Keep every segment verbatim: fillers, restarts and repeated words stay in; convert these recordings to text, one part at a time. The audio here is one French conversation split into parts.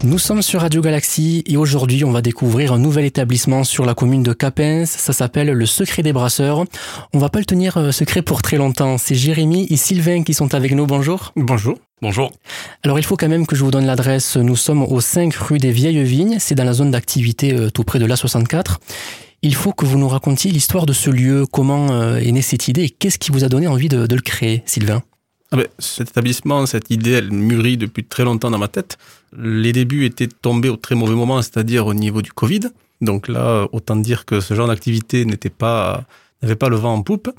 Nous sommes sur Radio Galaxie et aujourd'hui on va découvrir un nouvel établissement sur la commune de Capens. Ça s'appelle le Secret des Brasseurs. On va pas le tenir secret pour très longtemps. C'est Jérémy et Sylvain qui sont avec nous. Bonjour. Bonjour. Bonjour. Alors il faut quand même que je vous donne l'adresse. Nous sommes au cinq rue des Vieilles Vignes. C'est dans la zone d'activité euh, tout près de l'A soixante-quatre. Il faut que vous nous racontiez l'histoire de ce lieu. Comment euh, est née cette idée et qu'est-ce qui vous a donné envie de, de le créer, Sylvain ? Ah ben, cet établissement, cette idée, elle mûrit depuis très longtemps dans ma tête. Les débuts étaient tombés au très mauvais moment, c'est-à-dire au niveau du Covid. Donc là, autant dire que ce genre d'activité n'était pas, n'avait pas le vent en poupe.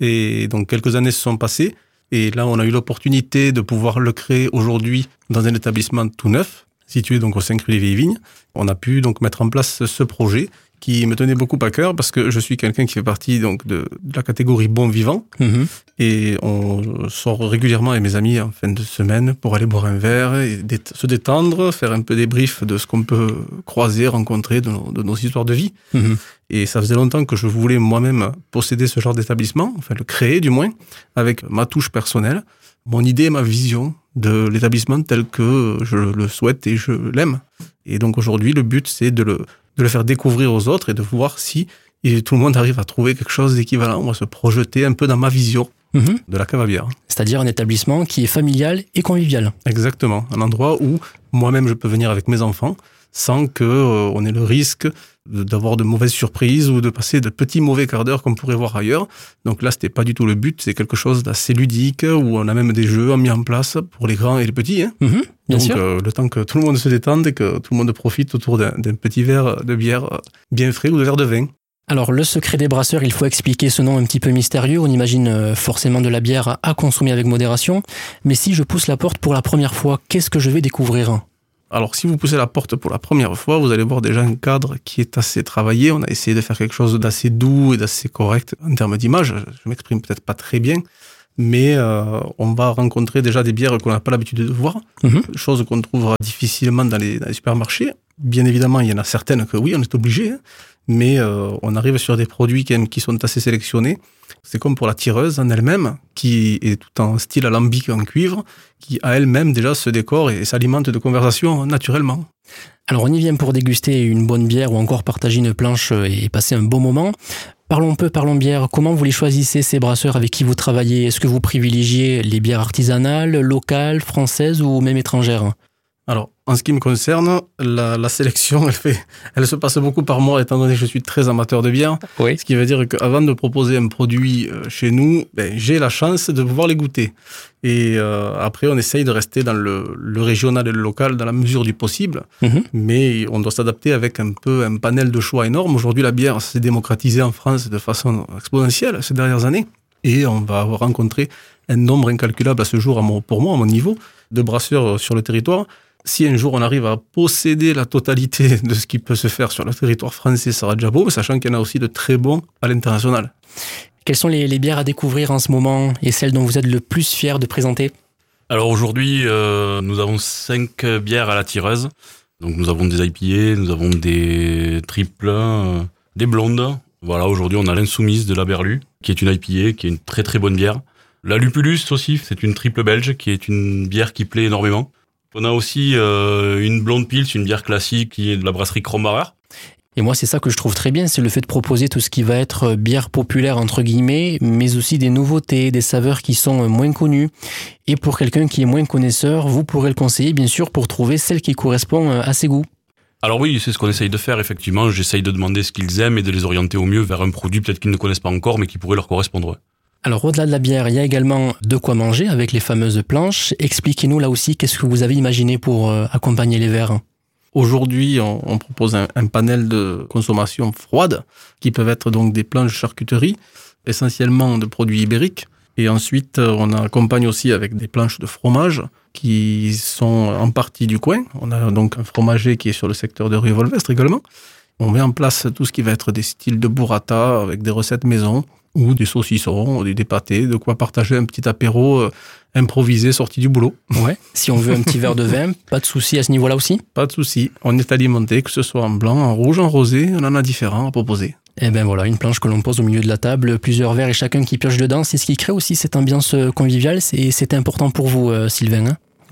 Et donc quelques années se sont passées. Et là, on a eu l'opportunité de pouvoir le créer aujourd'hui dans un établissement tout neuf, situé donc au cinq rue des Vieilles Vignes. On a pu donc mettre en place ce projet qui me tenait beaucoup à cœur parce que je suis quelqu'un qui fait partie donc de, de la catégorie bon vivant. Mmh. Et on sort régulièrement avec mes amis en fin de semaine pour aller boire un verre et dé- se détendre, faire un peu débrief de ce qu'on peut croiser, rencontrer de nos, de nos histoires de vie. Mmh. Et ça faisait longtemps que je voulais moi-même posséder ce genre d'établissement, enfin le créer du moins, avec ma touche personnelle, mon idée et ma vision de l'établissement tel que je le souhaite et je l'aime. Et donc aujourd'hui, le but, c'est de le, de le faire découvrir aux autres et de voir si et tout le monde arrive à trouver quelque chose d'équivalent. On va se projeter un peu dans ma vision mmh. de la cave à bière. C'est-à-dire un établissement qui est familial et convivial. Exactement. Un endroit où moi-même je peux venir avec mes enfants sans qu'on euh, ait le risque de, d'avoir de mauvaises surprises ou de passer de petits mauvais quarts d'heure qu'on pourrait voir ailleurs. Donc là, c'était pas du tout le but. C'est quelque chose d'assez ludique où on a même des jeux mis en place pour les grands et les petits. Hein. Mmh, bien Donc sûr. Euh, le temps que tout le monde se détende et que tout le monde profite autour d'un, d'un petit verre de bière bien frais ou de verre de vin. Alors, le Secret des Brasseurs, il faut expliquer ce nom un petit peu mystérieux. On imagine forcément de la bière à consommer avec modération. Mais si je pousse la porte pour la première fois, qu'est-ce que je vais découvrir ? Alors, si vous poussez la porte pour la première fois, vous allez voir déjà un cadre qui est assez travaillé. On a essayé de faire quelque chose d'assez doux et d'assez correct en termes d'image. Je m'exprime peut-être pas très bien, mais euh, on va rencontrer déjà des bières qu'on n'a pas l'habitude de voir, mmh. chose qu'on trouvera difficilement dans les, dans les supermarchés. Bien évidemment, il y en a certaines que oui, on est obligé, hein, mais euh, on arrive sur des produits qui, qui sont assez sélectionnés. C'est comme pour la tireuse en elle-même, qui est tout en style alambic en cuivre, qui à elle-même déjà se décore et s'alimente de conversation naturellement. Alors on y vient pour déguster une bonne bière ou encore partager une planche et passer un bon moment. Parlons peu, parlons bière. Comment vous les choisissez, ces brasseurs avec qui vous travaillez ? Est-ce que vous privilégiez les bières artisanales, locales, françaises ou même étrangères ? Alors, en ce qui me concerne, la, la sélection, elle fait, elle se passe beaucoup par moi, étant donné que je suis très amateur de bière. Oui. Ce qui veut dire qu'avant de proposer un produit chez nous, ben, j'ai la chance de pouvoir les goûter. Et euh, après, on essaye de rester dans le, le régional et le local dans la mesure du possible. Mmh. Mais on doit s'adapter avec un peu un panel de choix énorme. Aujourd'hui, la bière s'est démocratisée en France de façon exponentielle ces dernières années. Et on va avoir rencontré un nombre incalculable à ce jour, à mon, pour moi, à mon niveau, de brasseurs sur le territoire. Si un jour on arrive à posséder la totalité de ce qui peut se faire sur le territoire français, ça sera déjà beau, sachant qu'il y en a aussi de très bons à l'international. Quelles sont les, les bières à découvrir en ce moment et celles dont vous êtes le plus fier de présenter ? Alors aujourd'hui, euh, nous avons cinq bières à la tireuse. Donc nous avons des I P A, nous avons des triples, euh, des blondes. Voilà, aujourd'hui on a l'insoumise de la Berlu, qui est une I P A, qui est une très très bonne bière. La Lupulus aussi, c'est une triple belge, qui est une bière qui plaît énormément. On a aussi euh, une blonde pils, une bière classique qui est de la brasserie Krombacher. Et moi, c'est ça que je trouve très bien, c'est le fait de proposer tout ce qui va être bière populaire, entre guillemets, mais aussi des nouveautés, des saveurs qui sont moins connues. Et pour quelqu'un qui est moins connaisseur, vous pourrez le conseiller, bien sûr, pour trouver celle qui correspond à ses goûts. Alors oui, c'est ce qu'on essaye de faire, effectivement. J'essaye de demander ce qu'ils aiment et de les orienter au mieux vers un produit peut-être qu'ils ne connaissent pas encore, mais qui pourrait leur correspondre. Alors, au-delà de la bière, il y a également de quoi manger avec les fameuses planches. Expliquez-nous là aussi, qu'est-ce que vous avez imaginé pour euh, accompagner les verres ? Aujourd'hui, on, on propose un, un panel de consommation froide qui peuvent être donc des planches charcuterie, essentiellement de produits ibériques. Et ensuite, on accompagne aussi avec des planches de fromage qui sont en partie du coin. On a donc un fromager qui est sur le secteur de rue Volvestre également. On met en place tout ce qui va être des styles de burrata avec des recettes maison, ou des saucissons, des, des pâtés, de quoi partager un petit apéro euh, improvisé sorti du boulot. Ouais. Si on veut un petit verre de vin, pas de souci à ce niveau-là aussi ? Pas de souci. On est alimenté, que ce soit en blanc, en rouge, en rosé, on en a différents à proposer. Et ben voilà, une planche que l'on pose au milieu de la table, plusieurs verres et chacun qui pioche dedans. C'est ce qui crée aussi cette ambiance conviviale. C'est, c'est important pour vous, euh, Sylvain, hein ? Oui.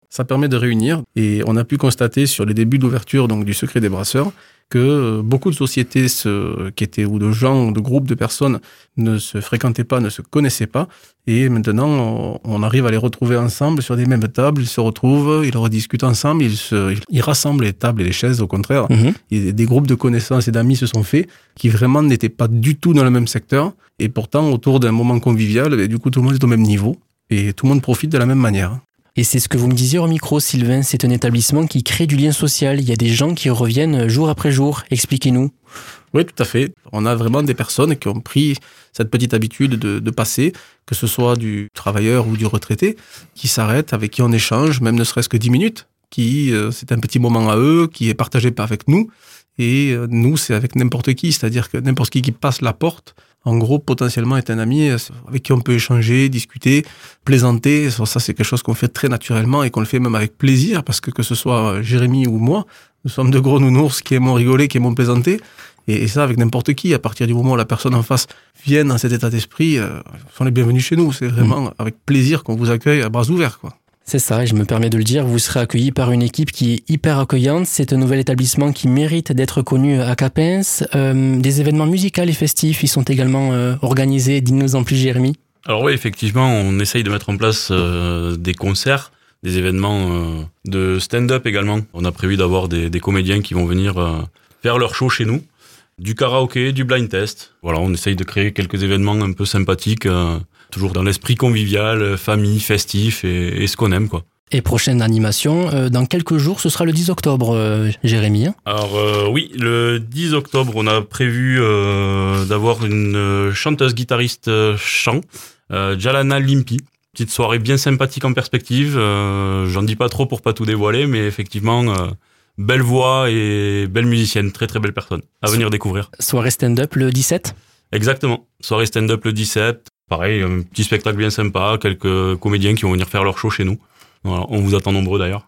Ça permet de réunir et on a pu constater sur les débuts d'ouverture donc du Secret des Brasseurs que beaucoup de sociétés se, qui étaient, ou de gens, ou de groupes de personnes ne se fréquentaient pas, ne se connaissaient pas. Et maintenant, on arrive à les retrouver ensemble sur des mêmes tables. Ils se retrouvent, ils rediscutent ensemble, ils, se, ils rassemblent les tables et les chaises, au contraire. Mmh. Et des groupes de connaissances et d'amis se sont faits qui vraiment n'étaient pas du tout dans le même secteur. Et pourtant, autour d'un moment convivial, et du coup, tout le monde est au même niveau. Et tout le monde profite de la même manière. Et c'est ce que vous me disiez au micro, Sylvain, c'est un établissement qui crée du lien social. Il y a des gens qui reviennent jour après jour. Expliquez-nous. Oui, tout à fait. On a vraiment des personnes qui ont pris cette petite habitude de, de passer, que ce soit du travailleur ou du retraité, qui s'arrêtent, avec qui on échange, même ne serait-ce que dix minutes, qui euh, c'est un petit moment à eux, qui est partagé avec nous. Et euh, nous, c'est avec n'importe qui, c'est-à-dire que n'importe qui qui passe la porte, en gros, potentiellement est un ami avec qui on peut échanger, discuter, plaisanter. Ça, c'est quelque chose qu'on fait très naturellement et qu'on le fait même avec plaisir, parce que que ce soit Jérémy ou moi, nous sommes de gros nounours qui aimons rigoler, qui aimons plaisanter. Et, et ça, avec n'importe qui, à partir du moment où la personne en face vient dans cet état d'esprit, euh, sont les bienvenus chez nous. C'est vraiment mmh. avec plaisir qu'on vous accueille à bras ouverts, quoi. C'est ça, et je me permets de le dire, vous serez accueillis par une équipe qui est hyper accueillante. C'est un nouvel établissement qui mérite d'être connu à Capens. Euh, des événements musicaux et festifs, ils sont également euh, organisés. Dis-nous en plus, Jérémy. Alors oui, effectivement, on essaye de mettre en place euh, des concerts, des événements euh, de stand-up également. On a prévu d'avoir des, des comédiens qui vont venir euh, faire leur show chez nous. Du karaoké, du blind test. Voilà, on essaye de créer quelques événements un peu sympathiques, euh, toujours dans l'esprit convivial, famille, festif et, et ce qu'on aime, quoi. Et prochaine animation, euh, dans quelques jours, ce sera le dix octobre, euh, Jérémy. Hein Alors euh, oui, le dix octobre, on a prévu euh, d'avoir une chanteuse guitariste euh, chant, euh, Jalana Limpi. Petite soirée bien sympathique en perspective. Euh, j'en dis pas trop pour pas tout dévoiler, mais effectivement... Euh, belle voix et belle musicienne, très très belle personne à venir so- découvrir. Soirée stand-up le dix-sept ? Exactement, soirée stand-up le dix-sept. Pareil, un petit spectacle bien sympa, quelques comédiens qui vont venir faire leur show chez nous. Voilà, on vous attend nombreux d'ailleurs.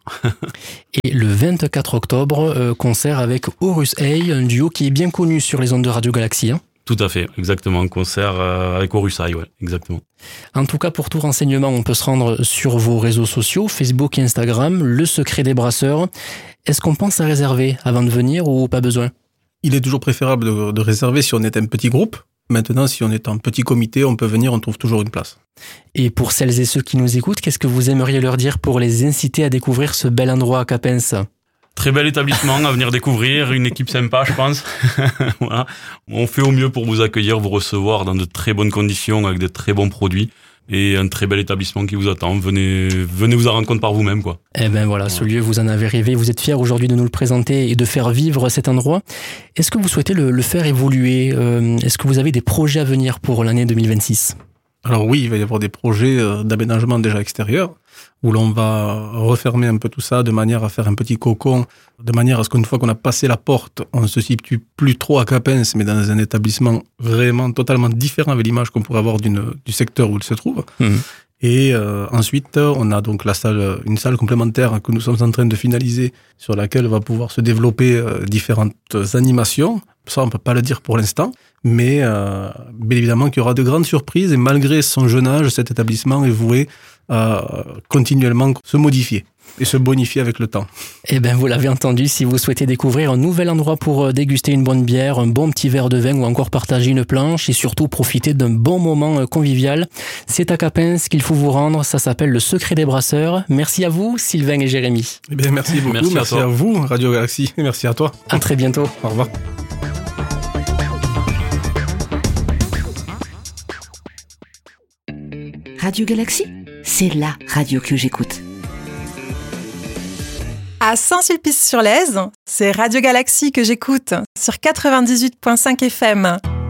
Et le vingt-quatre octobre, euh, concert avec Horus Hay, un duo qui est bien connu sur les ondes de Radio Galaxy. Hein. Tout à fait, exactement, un concert euh, avec Horus Hay, ouais, exactement. En tout cas, pour tout renseignement, on peut se rendre sur vos réseaux sociaux, Facebook et Instagram, Le Secret des Brasseurs. Est-ce qu'on pense à réserver avant de venir ou pas besoin ? Il est toujours préférable de, de réserver si on est un petit groupe. Maintenant, si on est un petit comité, on peut venir, on trouve toujours une place. Et pour celles et ceux qui nous écoutent, qu'est-ce que vous aimeriez leur dire pour les inciter à découvrir ce bel endroit à Capens ? Très bel établissement à venir découvrir, une équipe sympa, je pense. Voilà. On fait au mieux pour vous accueillir, vous recevoir dans de très bonnes conditions, avec de très bons produits. Et un très bel établissement qui vous attend. Venez, venez vous en rendre compte par vous-même, quoi. Eh ben voilà, ce lieu, vous en avez rêvé. Vous êtes fiers aujourd'hui de nous le présenter et de faire vivre cet endroit. Est-ce que vous souhaitez le, le faire évoluer ? euh, Est-ce que vous avez des projets à venir pour l'année deux mille vingt-six ? Alors oui, il va y avoir des projets d'aménagement déjà extérieurs, où l'on va refermer un peu tout ça de manière à faire un petit cocon, de manière à ce qu'une fois qu'on a passé la porte, on ne se situe plus trop à Capens, mais dans un établissement vraiment totalement différent avec l'image qu'on pourrait avoir d'une, du secteur où il se trouve. Mmh. Et euh, ensuite, on a donc la salle, une salle complémentaire que nous sommes en train de finaliser, sur laquelle va pouvoir se développer euh, différentes animations. Ça, on ne peut pas le dire pour l'instant, mais euh, bien évidemment qu'il y aura de grandes surprises, et malgré son jeune âge, cet établissement est voué à continuellement se modifier et se bonifier avec le temps. Eh bien, vous l'avez entendu, si vous souhaitez découvrir un nouvel endroit pour déguster une bonne bière, un bon petit verre de vin ou encore partager une planche et surtout profiter d'un bon moment convivial, c'est à Capens qu'il faut vous rendre. Ça s'appelle Le Secret des Brasseurs. Merci à vous, Sylvain et Jérémy. Eh bien, merci beaucoup. Merci, merci à, à vous, Radio Galaxy, et merci à toi. À très bientôt. Au revoir. Radio Galaxy, c'est la radio que j'écoute. À Saint-Sulpice-sur-Lèze, c'est Radio Galaxy que j'écoute sur quatre-vingt-dix-huit virgule cinq F M.